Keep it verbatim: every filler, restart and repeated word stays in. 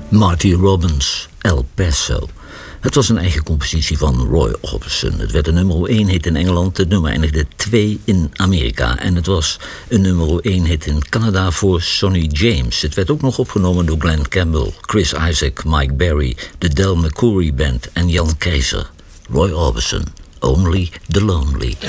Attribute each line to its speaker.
Speaker 1: Marty Robbins, El Paso. Het was een eigen compositie van Roy Orbison. Het werd een nummer één hit in Engeland. Het nummer eindigde twee in Amerika. En het was een nummer één hit in Canada voor Sonny James. Het werd ook nog opgenomen door Glenn Campbell, Chris Isaak, Mike Berry, de Del McCoury Band en Jan Keizer. Roy Orbison, Only the Lonely.